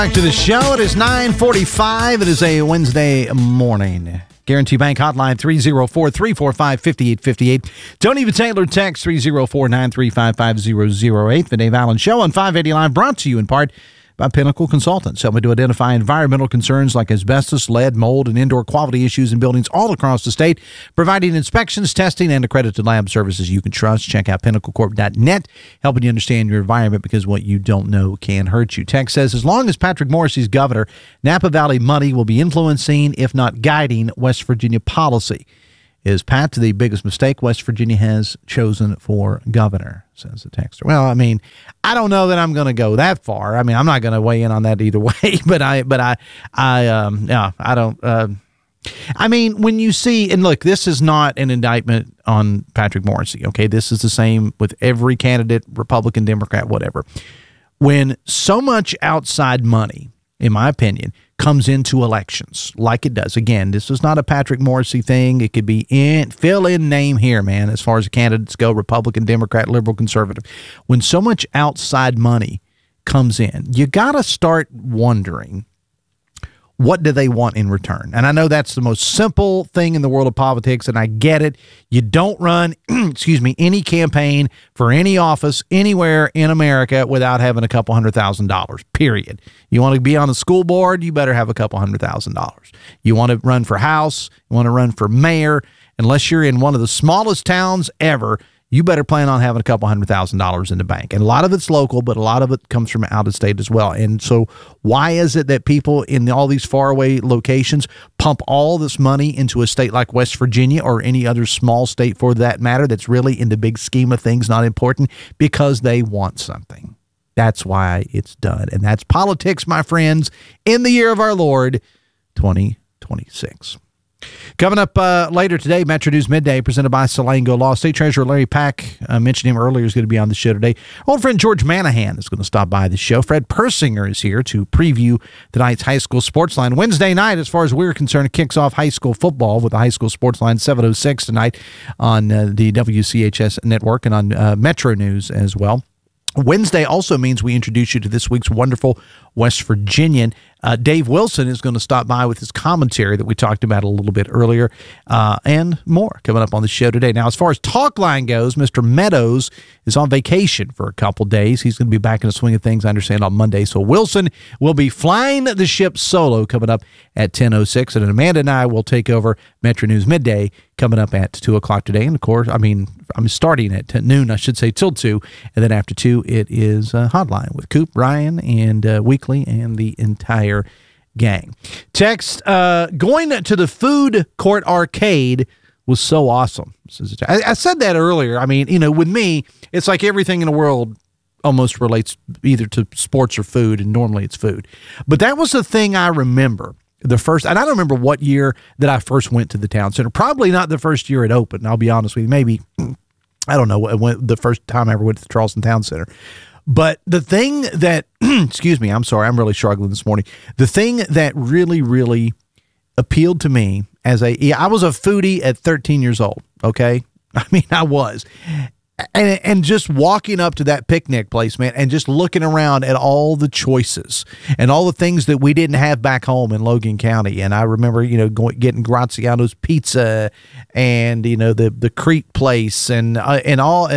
Back to the show. It is 9:45. It is a Wednesday morning. Guarantee Bank Hotline 304-345-5858. Tony Taylor text 304-935-5008. The Dave Allen Show on 580 Live, brought to you in part by Pinnacle Consultants, helping to identify environmental concerns like asbestos, lead, mold, and indoor quality issues in buildings all across the state, providing inspections, testing, and accredited lab services you can trust. Check out pinnaclecorp.net, helping you understand your environment, because what you don't know can hurt you. Text says, as long as Patrick Morrisey's governor, Napa Valley money will be influencing, if not guiding, West Virginia policy. Is Pat the biggest mistake West Virginia has chosen for governor, says the texter. Well, I mean, I don't know that I'm going to go that far. I mean, I'm not going to weigh in on that either way, I don't. I mean, when you see, and look, this is not an indictment on Patrick Morrisey, okay? This is the same with every candidate, Republican, Democrat, whatever. When so much outside money, in my opinion, comes into elections like it does. Again, this is not a Patrick Morrisey thing. It could be fill in name here, man, as far as the candidates go, Republican, Democrat, liberal, conservative. When so much outside money comes in, you got to start wondering, what do they want in return? And I know that's the most simple thing in the world of politics, and I get it. You don't run, any campaign for any office anywhere in America without having a couple $100,000, period. You want to be on the school board, you better have a couple $100,000. You want to run for House, you want to run for mayor, unless you're in one of the smallest towns ever, you better plan on having a couple $100,000 in the bank. And a lot of it's local, but a lot of it comes from out of state as well. And so why is it that people in all these faraway locations pump all this money into a state like West Virginia, or any other small state for that matter, that's really in the big scheme of things not important? Because they want something. That's why it's done. And that's politics, my friends, in the year of our Lord, 2026. Coming up later today, Metro News Midday, presented by Salango Law. State Treasurer Larry Pack, mentioned him earlier, is going to be on the show today. Old friend George Manahan is going to stop by the show. Fred Persinger is here to preview tonight's high school sports line. Wednesday night, as far as we're concerned, it kicks off high school football with the high school sports line, 7:06 tonight on the WCHS network and on Metro News as well. Wednesday also means we introduce you to this week's wonderful West Virginian. Dave Wilson is going to stop by with his commentary that we talked about a little bit earlier, and more coming up on the show today. Now, as far as talk line goes, Mr. Meadows is on vacation for a couple days. He's going to be back in the swing of things, I understand, on Monday. So Wilson will be flying the ship solo coming up at 10:06, and then Amanda and I will take over Metro News Midday coming up at 2 o'clock today. And, of course, I'm starting at noon, I should say, till 2, and then after 2, it is Hotline with Coop, Ryan, and Weekly, and the entire gang. Text, going to the food court arcade was so awesome. I said that earlier. I mean, with me, it's like everything in the world almost relates either to sports or food, and normally it's food. But that was the thing I remember. And I don't remember what year that I first went to the town center. Probably not the first year it opened, I'll be honest with you. Maybe, I don't know, when the first time I ever went to the Charleston Town Center. But the thing that, excuse me, I'm sorry, I'm really struggling this morning. The thing that really, really appealed to me I was a foodie at 13 years old, okay? I mean, I was. And just walking up to that picnic place, man, and just looking around at all the choices and all the things that we didn't have back home in Logan County. And I remember, getting Graziano's Pizza and, the Creek Place and again,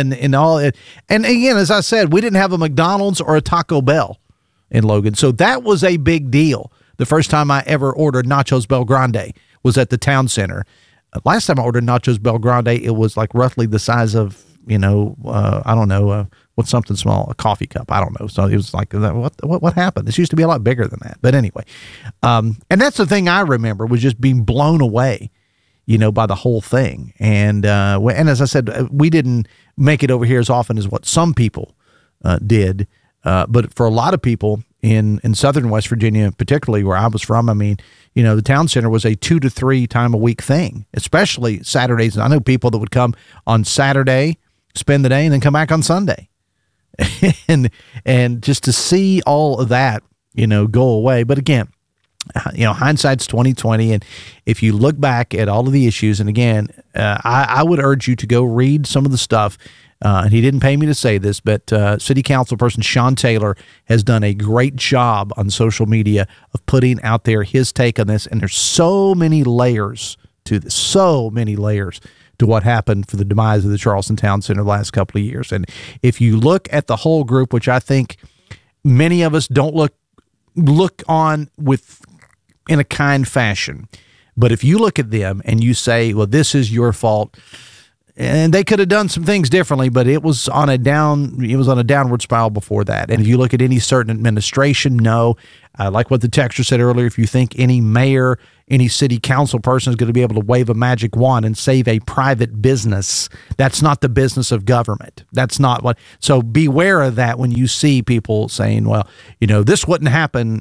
as I said, we didn't have a McDonald's or a Taco Bell in Logan. So that was a big deal. The first time I ever ordered Nachos Bel Grande was at the town center. Last time I ordered Nachos Bel Grande, it was like roughly the size of, I don't know, what's something small, a coffee cup. I don't know. So it was like, what happened? This used to be a lot bigger than that. But anyway, and that's the thing I remember, was just being blown away, by the whole thing. And as I said, we didn't make it over here as often as what some people did. But for a lot of people in southern West Virginia, particularly where I was from, I mean, the town center was a 2 to 3 time a week thing, especially Saturdays. And I know people that would come on Saturday, spend the day, and then come back on Sunday. and just to see all of that, go away. But again, hindsight's 20/20, and if you look back at all of the issues, and again, I would urge you to go read some of the stuff. And he didn't pay me to say this, but City Council person Sean Taylor has done a great job on social media of putting out there his take on this. And there's so many layers to this, so many layers to what happened for the demise of the Charleston Town Center the last couple of years. And if you look at the whole group, which I think many of us don't look on with in a kind fashion, but if you look at them and you say, well, this is your fault, and they could have done some things differently, but it was on a downward spiral before that. And if you look at any certain administration, no. Like what the texter said earlier, if you think any mayor, any city council person is going to be able to wave a magic wand and save a private business, that's not the business of government. That's not what. So beware of that when you see people saying, well, this wouldn't happen,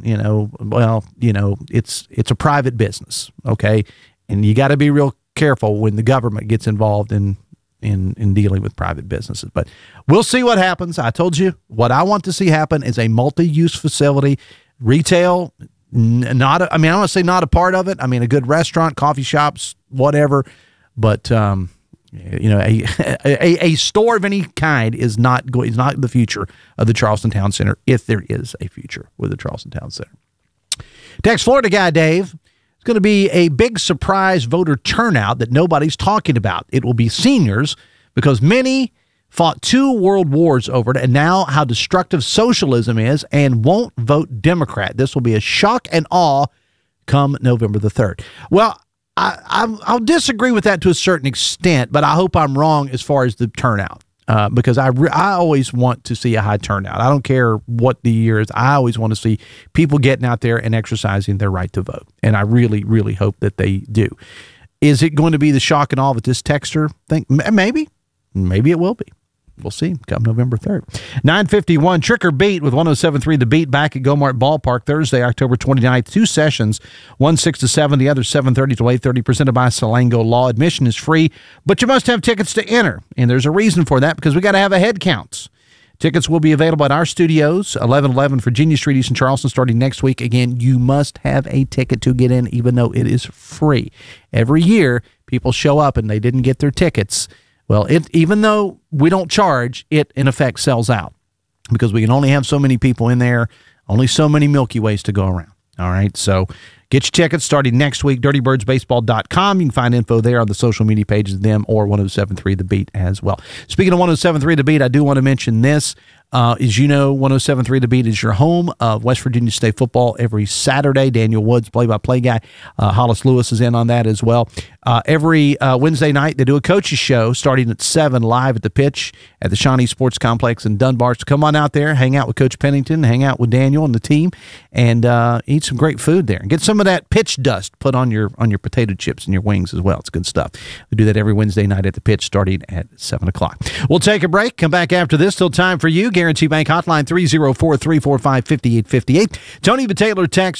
it's a private business, okay? And you got to be real careful when the government gets involved in dealing with private businesses. But we'll see what happens. I told you what I want to see happen is a multi-use facility, retail, I don't want to say not a part of it. I mean, a good restaurant, coffee shops, whatever. But, a store of any kind is not the future of the Charleston Town Center, if there is a future with the Charleston Town Center. Text Florida guy Dave. Going to be a big surprise voter turnout that nobody's talking about. It will be seniors because many fought 2 world wars over it and now how destructive socialism is and won't vote Democrat. This will be a shock and awe come November the 3rd. Well, I'll disagree with that to a certain extent, but I hope I'm wrong as far as the turnout. Because I always want to see a high turnout. I don't care what the year is. I always want to see people getting out there and exercising their right to vote. And I really, really hope that they do. Is it going to be the shock and awe that this texter think? Maybe. Maybe it will be. We'll see come November 3rd. 9:51, Trick or Beat with 107.3 The Beat back at Go-Mart Ballpark Thursday, October 29th. 2 sessions, one 6 to 7, the other 7:30 to 8:30, presented by Salango Law. Admission is free, but you must have tickets to enter. And there's a reason for that because we got to have a head count. Tickets will be available at our studios, 1111 Virginia Street, East in Charleston, starting next week. Again, you must have a ticket to get in, even though it is free. Every year, people show up and they didn't get their tickets. Well, even though we don't charge, it in effect sells out because we can only have so many people in there, only so many Milky Ways to go around. All right, so get your tickets starting next week, dirtybirdsbaseball.com. You can find info there on the social media pages of them or 107.3 The Beat as well. Speaking of 107.3 The Beat, I do want to mention this. As you know, 107.3 The Beat is your home of West Virginia State football every Saturday. Daniel Woods, play-by-play guy. Hollis Lewis is in on that as well. Every Wednesday night, they do a coaches show starting at 7 live at the pitch at the Shawnee Sports Complex in Dunbar. So come on out there, hang out with Coach Pennington, hang out with Daniel and the team, and eat some great food there. And get some of that pitch dust put on your potato chips and your wings as well. It's good stuff. We do that every Wednesday night at the pitch starting at 7 o'clock. We'll take a break. Come back after this. Still time for you. Guarantee Bank Hotline 304-345-5858. Tony Taylor text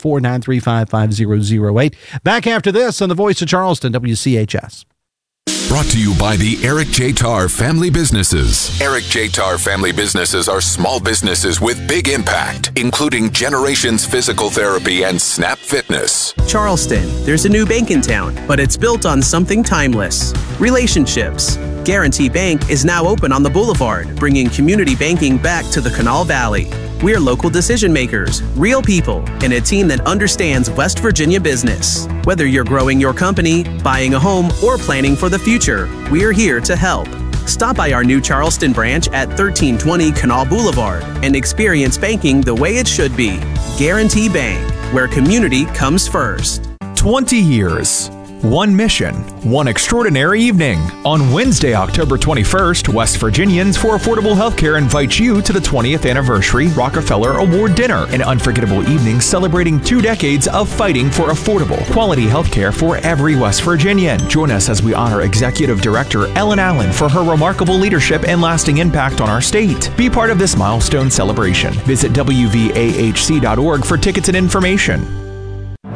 304-935-5008. Back after this on the Voice of Charleston, WCHS. Brought to you by the Eric J. Tarr Family Businesses. Eric J. Tarr Family Businesses are small businesses with big impact, including Generations Physical Therapy and Snap Fitness. Charleston, there's a new bank in town, but it's built on something timeless: relationships. Guarantee Bank is now open on the Boulevard, bringing community banking back to the Canal Valley. We're local decision makers, real people, and a team that understands West Virginia business. Whether you're growing your company, buying a home, or planning for the future, we're here to help. Stop by our new Charleston branch at 1320 Canal Boulevard and experience banking the way it should be. Guarantee Bank, where community comes first. 20 years. One mission, one extraordinary evening. On Wednesday, October 21st, West Virginians for Affordable Healthcare invites you to the 20th Anniversary Rockefeller Award Dinner, an unforgettable evening celebrating 2 decades of fighting for affordable, quality healthcare for every West Virginian. Join us as we honor Executive Director Ellen Allen for her remarkable leadership and lasting impact on our state. Be part of this milestone celebration. Visit WVAHC.org for tickets and information.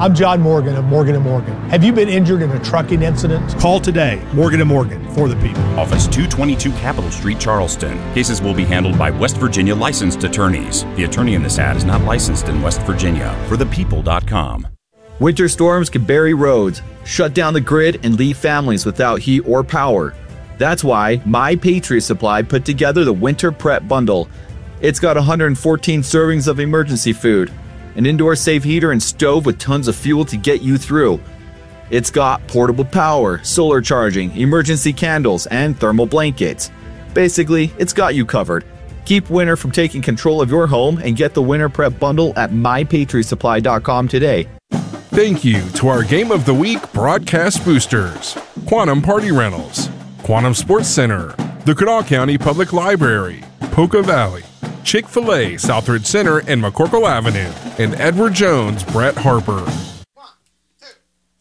I'm John Morgan of Morgan & Morgan. Have you been injured in a trucking incident? Call today, Morgan & Morgan, for the people. Office 222 Capitol Street, Charleston. Cases will be handled by West Virginia licensed attorneys. The attorney in this ad is not licensed in West Virginia. ForThePeople.com. Winter storms can bury roads, shut down the grid, and leave families without heat or power. That's why My Patriot Supply put together the Winter Prep Bundle. It's got 114 servings of emergency food, an indoor safe heater and stove with tons of fuel to get you through. It's got portable power, solar charging, emergency candles, and thermal blankets. Basically, it's got you covered. Keep winter from taking control of your home and get the Winter Prep Bundle at MyPatriotSupply.com today. Thank you to our Game of the Week broadcast boosters: Quantum Party Rentals, Quantum Sports Center, the Kanawha County Public Library, Poca Valley, Chick-fil-A, Southridge Center and McCorkle Avenue, and Edward Jones, Brett Harper.